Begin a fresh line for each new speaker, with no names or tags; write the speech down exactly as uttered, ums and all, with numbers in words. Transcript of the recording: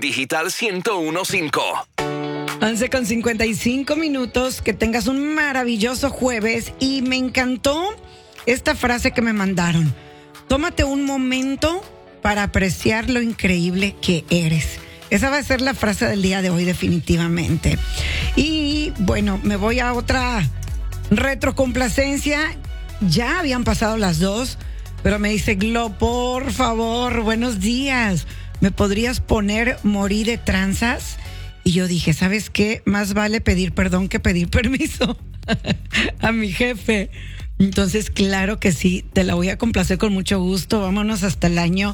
Digital ciento uno punto cinco.
once con cincuenta y cinco minutos. Que tengas un maravilloso jueves. Y me encantó esta frase que me mandaron. Tómate un momento para apreciar lo increíble que eres. Esa va a ser la frase del día de hoy, definitivamente. Y bueno, me voy a otra retrocomplacencia. Ya habían pasado las dos, pero me dice Glo, por favor, buenos días. ¿Me podrías poner Morí de tranzas? Y yo dije, ¿sabes qué? Más vale pedir perdón que pedir permiso a mi jefe. Entonces, claro que sí, te la voy a complacer con mucho gusto. Vámonos hasta el año